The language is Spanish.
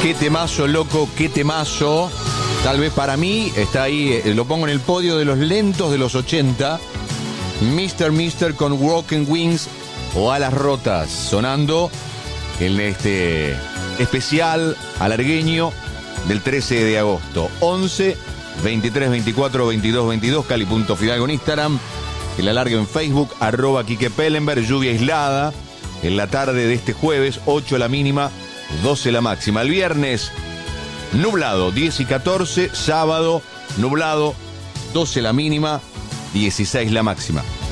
Qué temazo, loco, qué temazo. Tal vez para mí está ahí, lo pongo en el podio de los lentos de los 80. Mr. con Broken Wings o Alas Rotas, sonando en este especial alargueño del 13 de agosto. 11 23 24 22 22, Cali.Fidalgo en Instagram, el alargue en Facebook, @Quique Pellenberg. Lluvia aislada en la tarde de este jueves, 8 la mínima, 12 la máxima. El viernes, nublado, 10 y 14. Sábado, nublado, 12 la mínima, 16 la máxima.